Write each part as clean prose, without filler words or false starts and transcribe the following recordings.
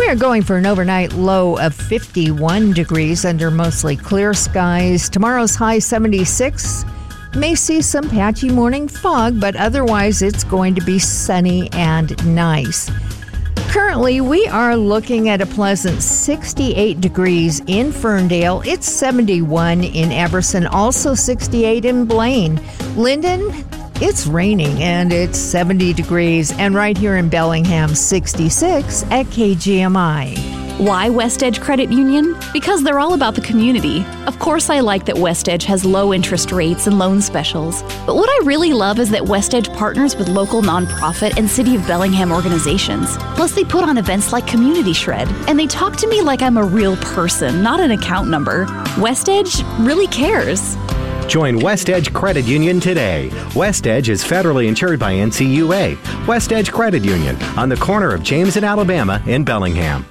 We are going for an overnight low of 51 degrees under mostly clear skies. Tomorrow's high 76. May see some patchy morning fog, but otherwise it's going to be sunny and nice. Currently, we are looking at a pleasant 68 degrees in Ferndale. It's 71 in Everson, also 68 in Blaine. Linden, it's raining and it's 70 degrees. And right here in Bellingham, 66 at KGMI. Why West Edge Credit Union? Because they're all about the community. Of course, I like that West Edge has low interest rates and loan specials. But what I really love is that West Edge partners with local nonprofit and City of Bellingham organizations. Plus, they put on events like Community Shred, and they talk to me like I'm a real person, not an account number. West Edge really cares. Join West Edge Credit Union today. West Edge is federally insured by NCUA. West Edge Credit Union on the corner of James and Alabama in Bellingham.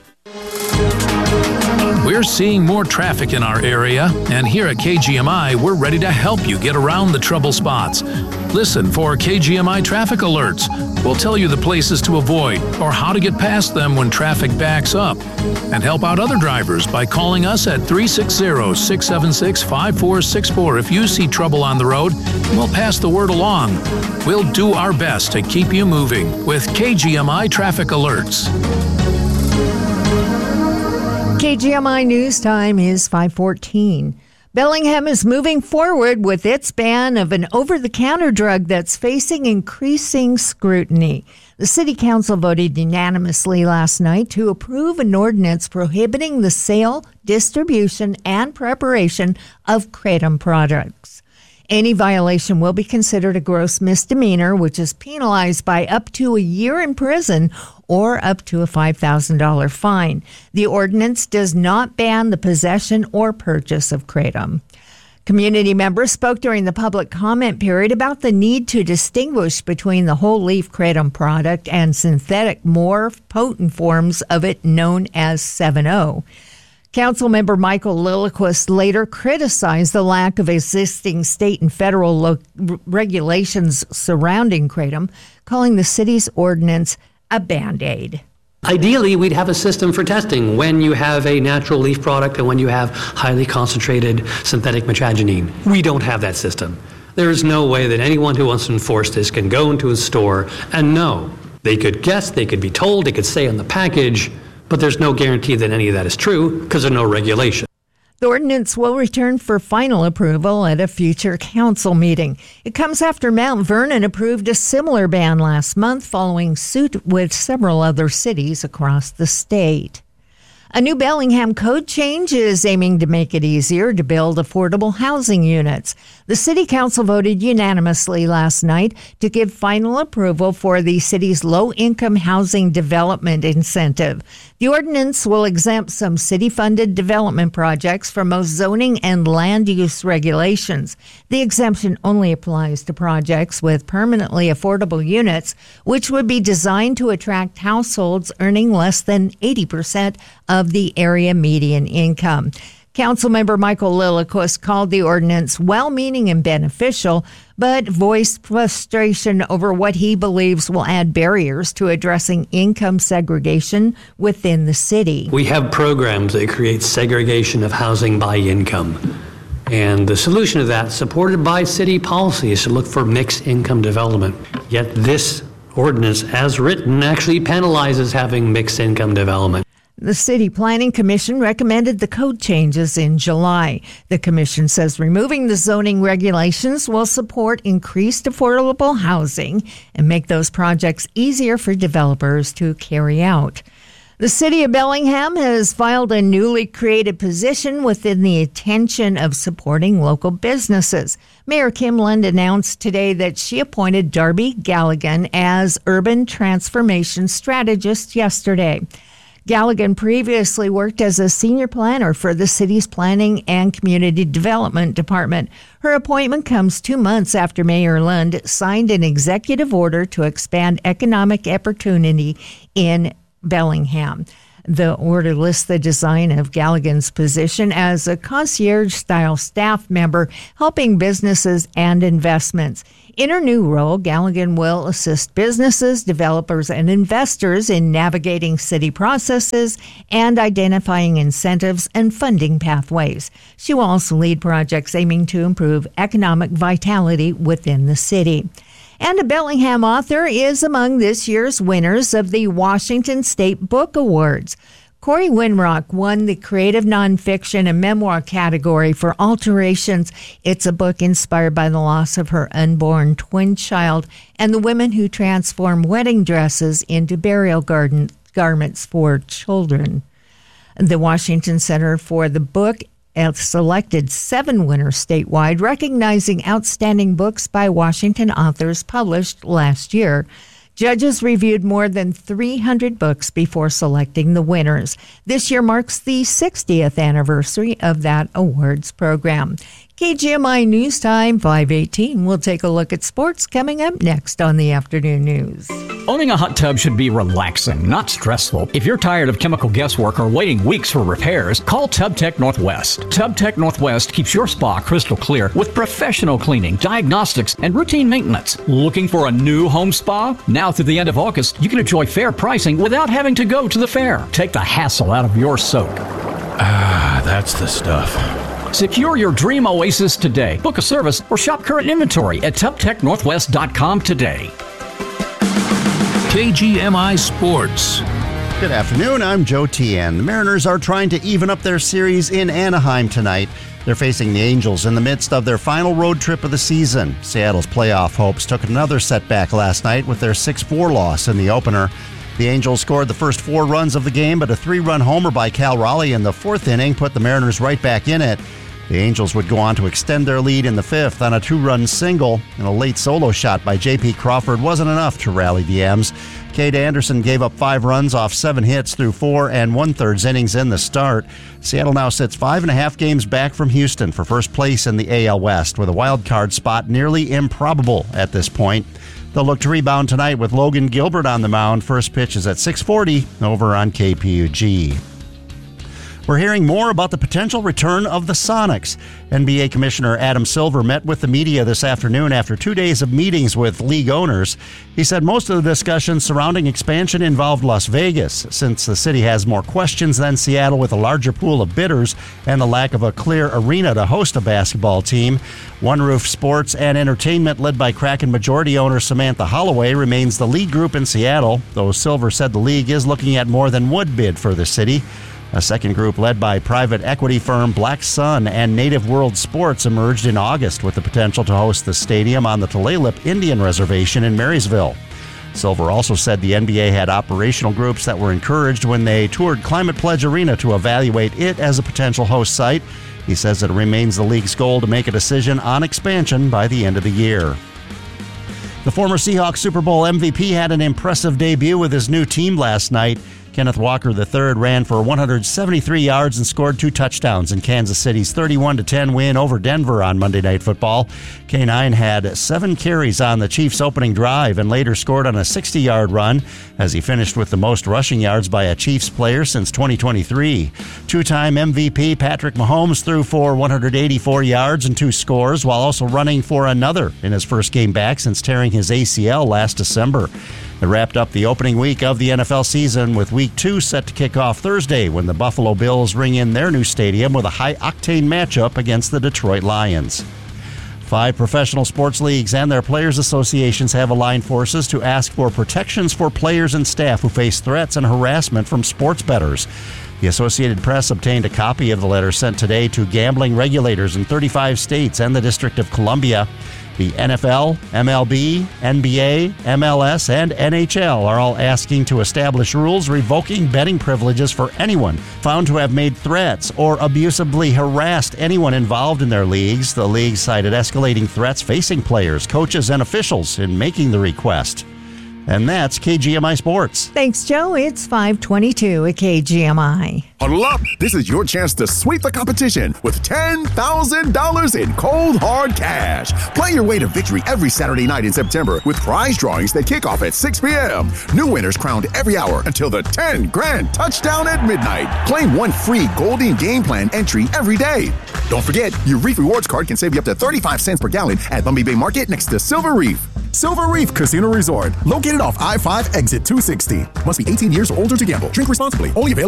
We're seeing more traffic in our area, and here at KGMI, we're ready to help you get around the trouble spots. Listen for KGMI traffic alerts. We'll tell you the places to avoid or how to get past them when traffic backs up. And help out other drivers by calling us at 360-676-5464 if you see trouble on the road. We'll pass the word along. We'll do our best to keep you moving with KGMI traffic alerts. KGMI News Time is 5:14. Bellingham is moving forward with its ban of an over-the-counter drug that's facing increasing scrutiny. The City Council voted unanimously last night to approve an ordinance prohibiting the sale, distribution, and preparation of kratom products. Any violation will be considered a gross misdemeanor, which is penalized by up to a year in prison or up to a $5,000 fine. The ordinance does not ban the possession or purchase of kratom. Community members spoke during the public comment period about the need to distinguish between the whole leaf kratom product and synthetic, more potent forms of it known as 7-0. Councilmember Michael Lilliquist later criticized the lack of existing state and federal regulations surrounding kratom, calling the city's ordinance a Band-Aid. Ideally, we'd have a system for testing when you have a natural leaf product and when you have highly concentrated synthetic mitragynine. We don't have that system. There is no way that anyone who wants to enforce this can go into a store and know. They could guess, they could be told, they could say on the package, but there's no guarantee that any of that is true because there's no regulation. The ordinance will return for final approval at a future council meeting. It comes after Mount Vernon approved a similar ban last month, following suit with several other cities across the state. A new Bellingham code change is aiming to make it easier to build affordable housing units. The City Council voted unanimously last night to give final approval for the city's low-income housing development incentive. The ordinance will exempt some city-funded development projects from most zoning and land use regulations. The exemption only applies to projects with permanently affordable units, which would be designed to attract households earning less than 80% of the area median income. Councilmember Michael Lilliquist called the ordinance well-meaning and beneficial, but voiced frustration over what he believes will add barriers to addressing income segregation within the city. We have programs that create segregation of housing by income. And the solution to that, supported by city policy, is to look for mixed income development. Yet this ordinance, as written, actually penalizes having mixed income development. The City Planning Commission recommended the code changes in July. The commission says removing the zoning regulations will support increased affordable housing and make those projects easier for developers to carry out. The City of Bellingham has filed a newly created position within the attention of supporting local businesses. Mayor Kim Lund announced today that she appointed Darby Galligan as Urban Transformation Strategist yesterday. Galligan previously worked as a senior planner for the city's Planning and Community Development Department. Her appointment comes 2 months after Mayor Lund signed an executive order to expand economic opportunity in Bellingham. The order lists the design of Galligan's position as a concierge-style staff member helping businesses and investments. In her new role, Galligan will assist businesses, developers, and investors in navigating city processes and identifying incentives and funding pathways. She will also lead projects aiming to improve economic vitality within the city. And a Bellingham author is among this year's winners of the Washington State Book Awards. Corey Winrock won the Creative Nonfiction and Memoir category for Alterations. It's a book inspired by the loss of her unborn twin child and the women who transform wedding dresses into burial garments for children. The Washington Center for the Book selected 7 winners statewide, recognizing outstanding books by Washington authors published last year. Judges reviewed more than 300 books before selecting the winners. This year marks the 60th anniversary of that awards program. KGMI News Time, 5:18. We'll take a look at sports coming up next on the afternoon news. Owning a hot tub should be relaxing, not stressful. If you're tired of chemical guesswork or waiting weeks for repairs, call TubTech Northwest. TubTech Northwest keeps your spa crystal clear with professional cleaning, diagnostics, and routine maintenance. Looking for a new home spa? Now through the end of August, you can enjoy fair pricing without having to go to the fair. Take the hassle out of your soak. That's the stuff. Secure your dream oasis today. Book a service or shop current inventory at TubTechNorthwest.com today. KGMI Sports. Good afternoon, I'm Joe Tian. The Mariners are trying to even up their series in Anaheim tonight. They're facing the Angels in the midst of their final road trip of the season. Seattle's playoff hopes took another setback last night with their 6-4 loss in the opener. The Angels scored the first 4 runs of the game, but a 3-run homer by Cal Raleigh in the 4th inning put the Mariners right back in it. The Angels would go on to extend their lead in the 5th on a 2-run single, and a late solo shot by J.P. Crawford wasn't enough to rally the M's. Cade Anderson gave up 5 runs off 7 hits through 4 1/3 innings in the start. Seattle now sits 5.5 games back from Houston for first place in the AL West, with a wild card spot nearly improbable at this point. They'll look to rebound tonight with Logan Gilbert on the mound. First pitch is at 6:40 over on KPUG. We're hearing more about the potential return of the Sonics. NBA Commissioner Adam Silver met with the media this afternoon after 2 days of meetings with league owners. He said most of the discussions surrounding expansion involved Las Vegas, since the city has more questions than Seattle with a larger pool of bidders and the lack of a clear arena to host a basketball team. One Roof Sports and Entertainment, led by Kraken majority owner Samantha Holloway, remains the lead group in Seattle, though Silver said the league is looking at more than would bid for the city. A second group led by private equity firm Black Sun and Native World Sports emerged in August with the potential to host the stadium on the Tulalip Indian Reservation in Marysville. Silver also said the NBA had operational groups that were encouraged when they toured Climate Pledge Arena to evaluate it as a potential host site. He says it remains the league's goal to make a decision on expansion by the end of the year. The former Seahawks Super Bowl MVP had an impressive debut with his new team last night. Kenneth Walker III ran for 173 yards and scored 2 touchdowns in Kansas City's 31-10 win over Denver on Monday Night Football. K9 had 7 carries on the Chiefs' opening drive and later scored on a 60-yard run as he finished with the most rushing yards by a Chiefs player since 2023. Two-time MVP Patrick Mahomes threw for 184 yards and 2 scores while also running for another in his first game back since tearing his ACL last December. It wrapped up the opening week of the NFL season with Week 2 set to kick off Thursday when the Buffalo Bills ring in their new stadium with a high-octane matchup against the Detroit Lions. 5 professional sports leagues and their players' associations have aligned forces to ask for protections for players and staff who face threats and harassment from sports bettors. The Associated Press obtained a copy of the letter sent today to gambling regulators in 35 states and the District of Columbia. The NFL, MLB, NBA, MLS, and NHL are all asking to establish rules revoking betting privileges for anyone found to have made threats or abusively harassed anyone involved in their leagues. The league cited escalating threats facing players, coaches, and officials in making the request. And that's KGMI Sports. Thanks, Joe. It's 5:22 at KGMI. Huddle up! This is your chance to sweep the competition with $10,000 in cold, hard cash. Play your way to victory every Saturday night in September with prize drawings that kick off at 6 p.m. New winners crowned every hour until the 10 grand touchdown at midnight. Claim one free Golding Game Plan entry every day. Don't forget, your Reef Rewards card can save you up to 35 cents per gallon at Bumby Bay Market next to Silver Reef. Silver Reef Casino Resort, located off I-5 exit 260. Must be 18 years or older to gamble. Drink responsibly. Only available